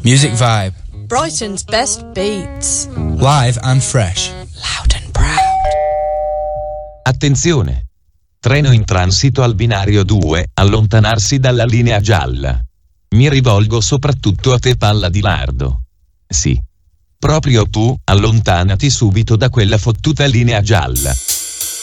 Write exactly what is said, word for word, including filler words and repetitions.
Music Vibe. Brighton's best beats. Live and fresh. Loud and proud. Attenzione! Treno in transito al binario due, allontanarsi dalla linea gialla. Mi rivolgo soprattutto a te, palla di lardo. Sì. Proprio tu, allontanati subito da quella fottuta linea gialla.